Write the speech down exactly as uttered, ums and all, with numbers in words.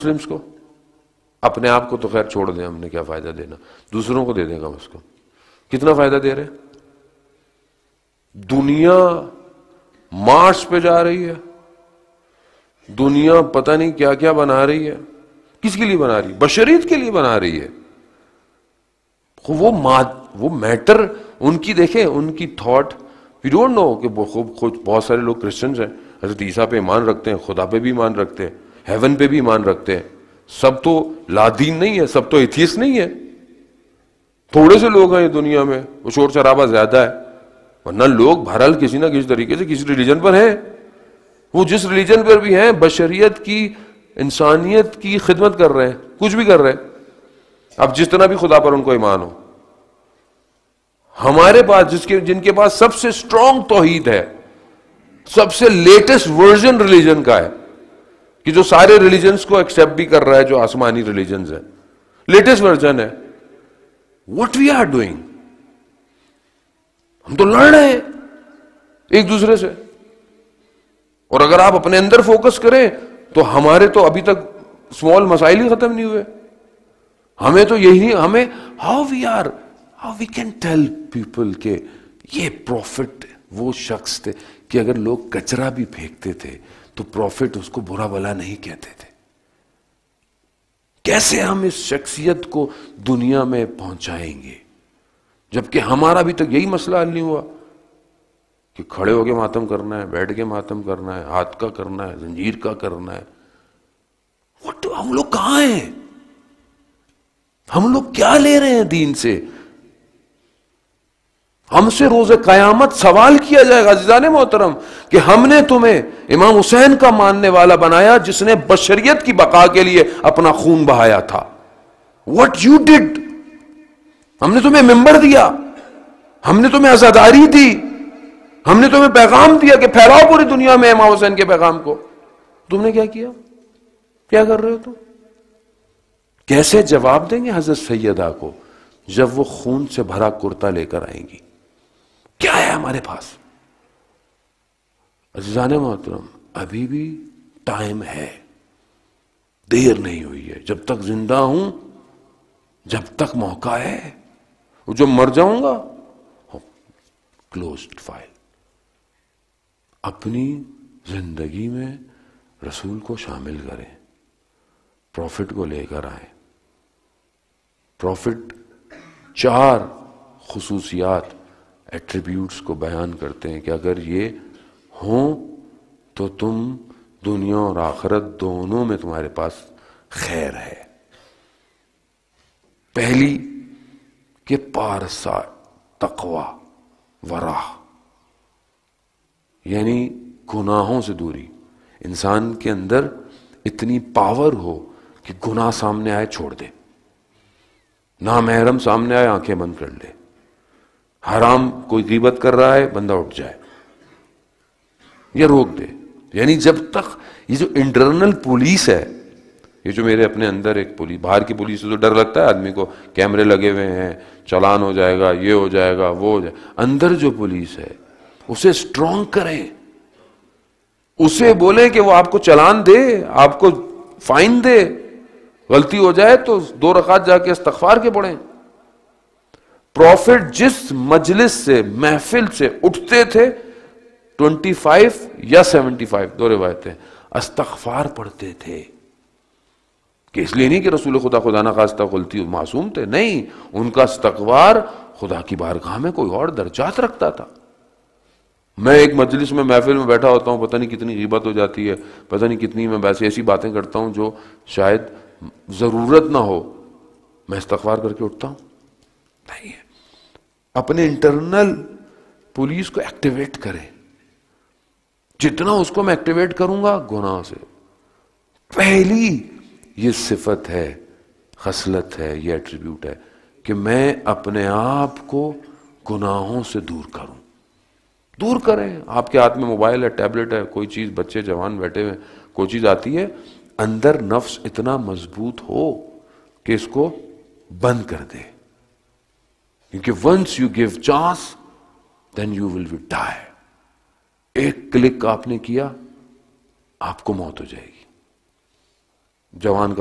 Muslims کو؟ اپنے آپ کو تو خیر چھوڑ دیں، ہم نے کیا فائدہ دینا، دوسروں کو دے دیں کم از کم. کتنا فائدہ دے رہے ہیں؟ دنیا مارس پہ جا رہی ہے، دنیا پتہ نہیں کیا کیا بنا رہی ہے. کس کے لیے بنا رہی ہے؟ بشریت کے لیے بنا رہی ہے. وہ وہ میٹر ان کی دیکھیں، ان کی تھاٹ وی ڈونٹ نو کہ خوب خود بہت سارے لوگ کرسچنز ہیں، حضرت عیسیٰ پہ ایمان رکھتے ہیں، خدا پہ بھی ایمان رکھتے ہیں، ہیون پہ بھی ایمان رکھتے ہیں. سب تو لادین نہیں ہے، سب تو ایتھیسٹ نہیں ہے. تھوڑے سے لوگ ہیں یہ دنیا میں، وہ شور شرابہ زیادہ ہے، ورنہ لوگ بہرحال کسی نہ کسی طریقے سے کسی ریلیجن پر ہیں. وہ جس ریلیجن پر بھی ہیں بشریت کی، انسانیت کی خدمت کر رہے ہیں، کچھ بھی کر رہے ہیں. اب جس طرح بھی خدا پر ان کو ایمان ہو. ہمارے پاس جس کے جن کے پاس سب سے اسٹرانگ توحید ہے، سب سے لیٹسٹ ورژن ریلیجن کا ہے، کہ جو سارے ریلیجنز کو ایکسپٹ بھی کر رہا ہے، جو آسمانی ریلیجنز ہیں، لیٹسٹ ورژن ہے. What we are doing? ہم تو لڑ رہے ہیں ایک دوسرے سے. اور اگر آپ اپنے اندر فوکس کریں تو ہمارے تو ابھی تک اسمال مسائل ہی ختم نہیں ہوئے. ہمیں تو یہی ہمیں how we are how we can tell people کہ یہ پروفٹ وہ شخص تھے کہ اگر لوگ کچرا بھی پھینکتے تھے تو پروفٹ اس کو برا بلا نہیں کہتے تھے. کیسے ہم اس شخصیت کو دنیا میں پہنچائیں گے جبکہ ہمارا ابھی تک یہی مسئلہ حل نہیں ہوا کہ کھڑے ہو کے ماتم کرنا ہے، بیٹھ کے ماتم کرنا ہے، ہاتھ کا کرنا ہے، زنجیر کا کرنا ہے. What do- ہم لوگ کہاں ہیں؟ ہم لوگ کیا لے رہے ہیں دین سے؟ ہم سے روز قیامت سوال کیا جائے گا عزیزان محترم کہ ہم نے تمہیں امام حسین کا ماننے والا بنایا جس نے بشریت کی بقا کے لیے اپنا خون بہایا تھا. What you did؟ ہم نے تمہیں ممبر دیا، ہم نے تمہیں عزاداری دی، ہم نے تمہیں پیغام دیا کہ پھیلاؤ پوری دنیا میں امام حسین کے پیغام کو. تم نے کیا کیا؟ کیا کر رہے ہو تم؟ کیسے جواب دیں گے حضرت سیدہ کو جب وہ خون سے بھرا کرتا لے کر آئیں گی؟ کیا ہے ہمارے پاس؟ عزیزان محترم ابھی بھی ٹائم ہے، دیر نہیں ہوئی ہے. جب تک زندہ ہوں، جب تک موقع ہے، جب مر جاؤں گا کلوزڈ فائل. اپنی زندگی میں رسول کو شامل کریں، پروفٹ کو لے کر آئیں. پروفٹ چار خصوصیات ایٹریبیوٹس کو بیان کرتے ہیں کہ اگر یہ ہوں تو تم دنیا اور آخرت دونوں میں تمہارے پاس خیر ہے. پہلی کہ پارسا، تقوی، ورع، یعنی گناہوں سے دوری. انسان کے اندر اتنی پاور ہو کہ گناہ سامنے آئے چھوڑ دے، نامحرم سامنے آئے آنکھیں بند کر لے، حرام کوئی غیبت کر رہا ہے بندہ اٹھ جائے یا روک دے. یعنی جب تک یہ جو انٹرنل پولیس ہے، یہ جو میرے اپنے اندر ایک پولیس، باہر کی پولیس سے تو ڈر لگتا ہے آدمی کو، کیمرے لگے ہوئے ہیں، چالان ہو جائے گا، یہ ہو جائے گا، وہ ہو جائے گا. اندر جو پولیس ہے اسے سٹرونگ کریں، اسے بولیں کہ وہ آپ کو چالان دے، آپ کو فائن دے، غلطی ہو جائے تو دو رکعت جا کے استغفار کے پڑھیں. پروفٹ جس مجلس سے، محفل سے اٹھتے تھے ٹوینٹی فائیو یا سیونٹی فائیو دو روایتیں استغفار پڑھتے تھے. کہ اس لیے نہیں کہ رسول خدا خدا نہ خواستہ غلطی معصوم تھے، نہیں، ان کا استغفار خدا کی بارگاہ میں کوئی اور درجات رکھتا تھا. میں ایک مجلس میں محفل میں بیٹھا ہوتا ہوں، پتہ نہیں کتنی غیبت ہو جاتی ہے، پتہ نہیں کتنی میں ویسے ایسی باتیں کرتا ہوں جو شاید ضرورت نہ ہو، میں استغفار کر کے اٹھتا ہوں. نہیں ہے، اپنے انٹرنل پولیس کو ایکٹیویٹ کریں. جتنا اس کو میں ایکٹیویٹ کروں گا گناہ سے. پہلی یہ صفت ہے، خصلت ہے، یہ ایٹریبیوٹ ہے کہ میں اپنے آپ کو گناہوں سے دور کروں. دور کریں. آپ کے ہاتھ میں موبائل ہے، ٹیبلٹ ہے، کوئی چیز، بچے جوان بیٹھے ہوئے، کوئی چیز آتی ہے، اندر نفس اتنا مضبوط ہو کہ اس کو بند کر دے. کیونکہ once you give chance then you will be ڈائی. ایک کلک آپ نے کیا، آپ کو موت ہو جائے گی. जवान